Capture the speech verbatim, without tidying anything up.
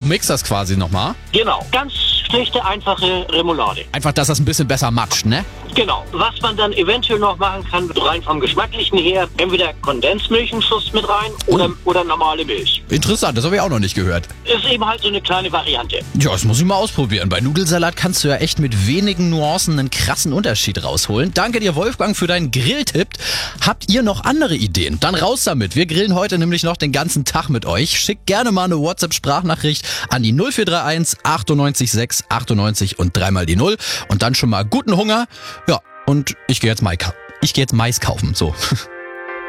mixt das quasi nochmal. Genau, ganz schlichte, einfache Remoulade. Einfach, dass das ein bisschen besser matscht, ne? Genau, was man dann eventuell noch machen kann, rein vom Geschmacklichen her, entweder Kondensmilch einen Schuss mit rein oder, Oh. oder normale Milch. Interessant, das habe ich auch noch nicht gehört. Ist eben halt so eine kleine Variante. Ja, das muss ich mal ausprobieren. Bei Nudelsalat kannst du ja echt mit wenigen Nuancen einen krassen Unterschied rausholen. Danke dir, Wolfgang, für deinen Grilltipp. Habt ihr noch andere Ideen? Dann raus damit. Wir grillen heute nämlich noch den ganzen Tag mit euch. Schickt gerne mal eine WhatsApp-Sprachnachricht an die null vier drei eins achtundneunzig sechs achtundneunzig und dreimal die Null. Und dann schon mal guten Hunger. Ja, und ich gehe jetzt Mais, ich gehe jetzt Mais kaufen. So.